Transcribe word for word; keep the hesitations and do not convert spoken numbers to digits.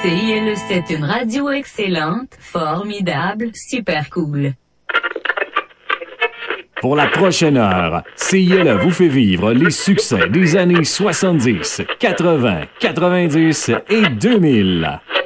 C I L E, c'est une radio excellente, formidable, super cool. Pour la prochaine heure, C I L E vous fait vivre les succès des années soixante-dix, quatre-vingts, quatre-vingt-dix et deux mille.